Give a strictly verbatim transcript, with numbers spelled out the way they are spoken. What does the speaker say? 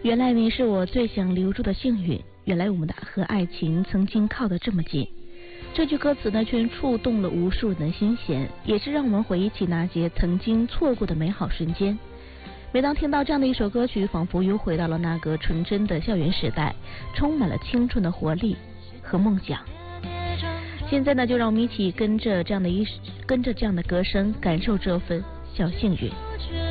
原来你是我最想留住的幸运，原来我们的和爱情曾经靠得这么近。这句歌词呢，却触动了无数人的心弦，也是让我们回忆起那些曾经错过的美好瞬间。每当听到这样的一首歌曲，仿佛又回到了那个纯真的校园时代，充满了青春的活力和梦想。现在呢，就让我们一起跟着这样的一跟着这样的歌声，感受这份小幸运。